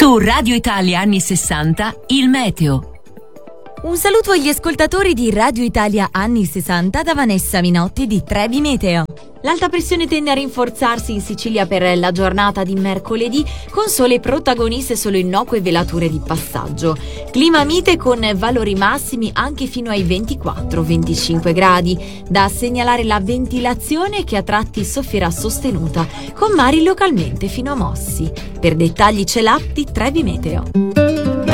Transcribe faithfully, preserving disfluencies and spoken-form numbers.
Su Radio Italia anni sessanta, il meteo. Un saluto agli ascoltatori di Radio Italia anni sessanta da Vanessa Minotti di Trevi Meteo. L'alta pressione tende a rinforzarsi in Sicilia per la giornata di mercoledì, con sole protagoniste solo innocue velature di passaggio. Clima mite con valori massimi anche fino ai ventiquattro venticinque gradi. Da segnalare la ventilazione che a tratti soffierà sostenuta, con mari localmente fino a mossi. Per dettagli c'è l'app di Trevi Meteo.